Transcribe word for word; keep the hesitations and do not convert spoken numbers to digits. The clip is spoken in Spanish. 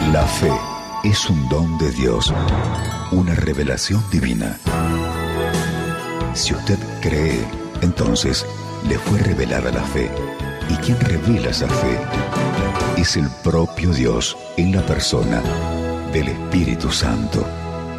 La fe es un don de Dios, una revelación divina. Si usted cree, entonces le fue revelada la fe. Y quien revela esa fe es el propio Dios en la persona del Espíritu Santo.